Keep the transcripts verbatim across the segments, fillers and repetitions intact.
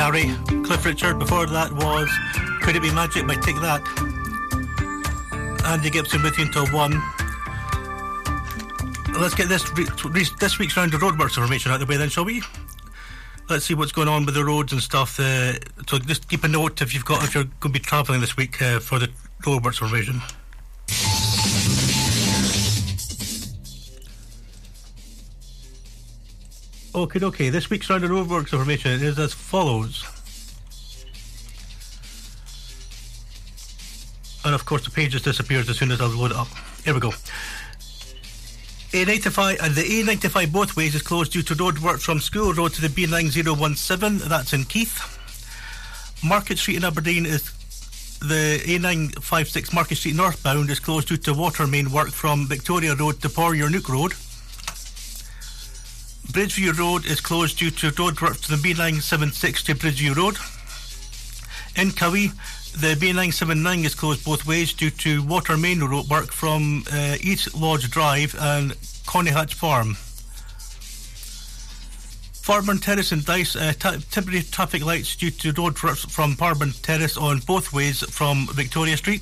Carey. Cliff Richard. Before that was Could It Be Magic by Take That. Andy Gibson with you until one. Let's get this re- this week's round of roadworks information out of the way then, shall we? Let's see what's going on with the roads and stuff. Uh, so just keep a note if you've got if you're going to be travelling this week uh, for the roadworks information. Okay, okay. This week's round of roadworks information is as follows. And of course the page just disappears as soon as I load it up. Here we go. A ninety-five and the A ninety-five both ways is closed due to road work from School Road to the B nine oh one seven. That's in Keith. Market Street in Aberdeen is the A nine fifty-six Market Street northbound is closed due to water main work from Victoria Road to Porrier-Nook Road. Bridgeview Road is closed due to road work to the B nine seventy-six to Bridgeview Road. In Cowie, the B nine seventy-nine is closed both ways due to water main road work from uh, East Lodge Drive and Coneyhatch Farm. Farburn Terrace and Dice, uh, t- temporary traffic lights due to road work from Farburn Terrace on both ways from Victoria Street.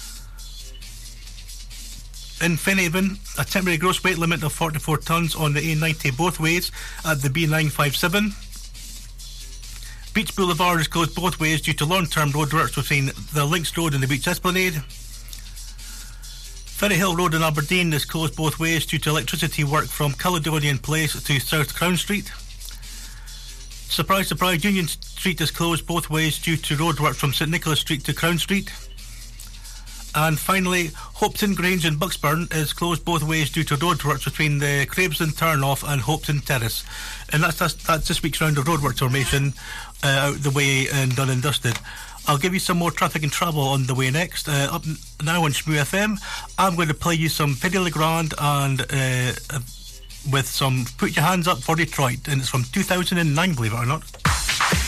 In Fenhaven, a temporary gross weight limit of forty-four tonnes on the A ninety both ways at the B nine fifty-seven. Beach Boulevard is closed both ways due to long-term roadworks between the Links Road and the Beach Esplanade. Ferry Hill Road in Aberdeen is closed both ways due to electricity work from Caledonian Place to South Crown Street. Surprise, surprise, Union Street is closed both ways due to roadwork from St Nicholas Street to Crown Street. And finally, Hopetoun Grange in Bucksburn is closed both ways due to roadworks between the Cravesden Turnoff and Hopetoun Terrace. And that's, that's, that's this week's round of roadworks information uh, out the way and done and dusted. I'll give you some more traffic and travel on the way next. Uh, up now on Shmoo F M, I'm going to play you some Petty Legrand and uh, with some Put Your Hands Up for Detroit. And it's from two thousand nine, believe it or not.